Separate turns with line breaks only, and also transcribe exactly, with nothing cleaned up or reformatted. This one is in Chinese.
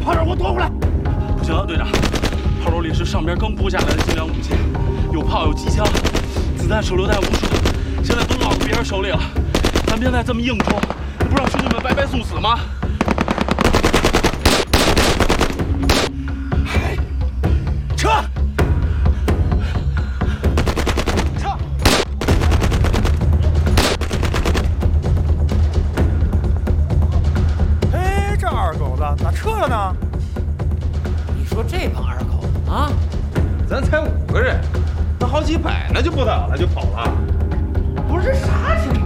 炮让给我夺回来！
不行了，队长，炮楼里是上边刚补下来的精良武器，有炮有机枪，子弹手榴弹无数，现在都落到别人手里了。咱们现在这么硬冲，不让兄弟们白白送死吗？撤！撤！
哎，这二狗子咋撤了呢？
你说这帮二狗子啊，
咱才五个人，那好几百那就不打了就跑了，
不是啥情况？